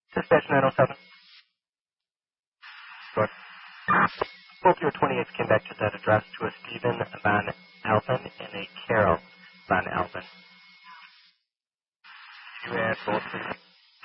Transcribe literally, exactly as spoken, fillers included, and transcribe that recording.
Dispatch nine oh seven. Good. Both your twenty-eights came back to that address to a Stephen Van Alphen and a Carol Van Alphen. You had both.